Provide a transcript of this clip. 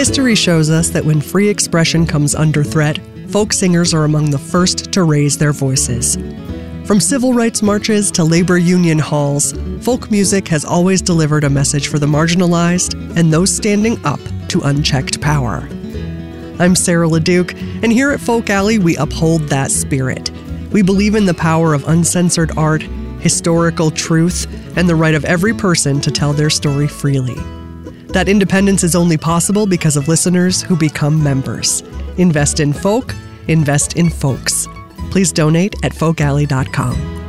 History shows us that when free expression comes under threat, folk singers are among the first to raise their voices. From civil rights marches to labor union halls, folk music has always delivered a message for the marginalized and those standing up to unchecked power. I'm Sarah LeDuc, and here at Folk Alley, we uphold that spirit. We believe in the power of uncensored art, historical truth, and the right of every person to tell their story freely. That independence is only possible because of listeners who become members. Invest in folk, invest in folks. Please donate at folkalley.com.